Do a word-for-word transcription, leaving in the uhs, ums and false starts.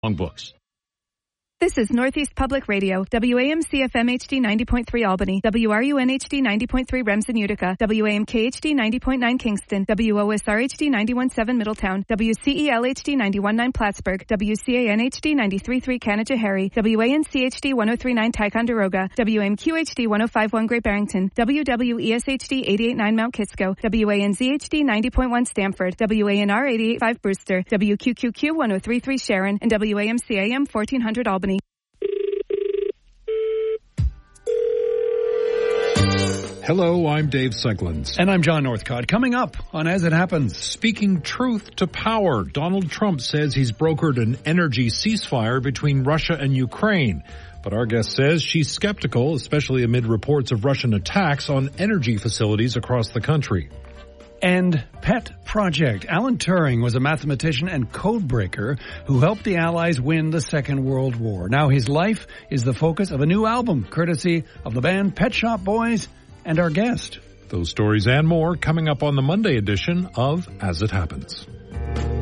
books. This is Northeast Public Radio, W A M C F M H D ninety point three Albany, W R U N H D ninety point three Remsen Utica, W A M K H D ninety point nine Kingston, W O S R H D ninety-one point seven Middletown, W C E L H D ninety-one point nine Plattsburgh, W C A N H D ninety-three point three Canada-Harry, W A N C H D one oh three point nine Ticonderoga, W A M Q H D one oh five point one Great Barrington, W W E S H D eighty-eight point nine Mount Kisco, W A N Z H D ninety point one Stamford, W A N R eighty-eight point five Brewster, W Q Q Q one oh three point three Sharon, and W A M C A M fourteen hundred Albany. Hello, I'm Dave Seglins. And I'm John Northcott. Coming up on As It Happens. Speaking truth to power, Donald Trump says he's brokered an energy ceasefire between Russia and Ukraine. But our guest says she's skeptical, especially amid reports of Russian attacks on energy facilities across the country. And Pet Project. Alan Turing was a mathematician and codebreaker who helped the Allies win the Second World War. Now his life is the focus of a new album, courtesy of the band Pet Shop Boys and our guest. Those stories and more coming up on the Monday edition of As It Happens.